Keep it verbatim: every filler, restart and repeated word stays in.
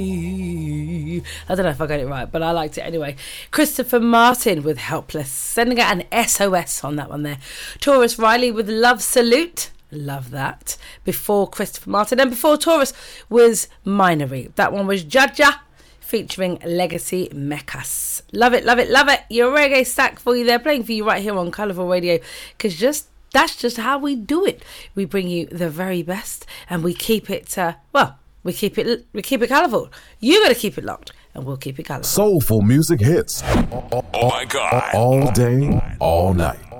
I don't know if I got it right, but I liked it anyway. Christopher Martin with Helpless, sending out an S O S on that one there. Taurus Riley with Love Salute. Love that. Before Christopher Martin. And before Taurus was Minery. That one was Jaja featuring Legacy Mechas. Love it, love it, love it. Your reggae stack for you there, playing for you right here on Colourful Radio, because just that's just how we do it. We bring you the very best, and we keep it uh, well we keep it we keep it colourful. You gotta keep it locked, and we'll keep it colourful. Soulful music hits. Oh my God. All day, all night.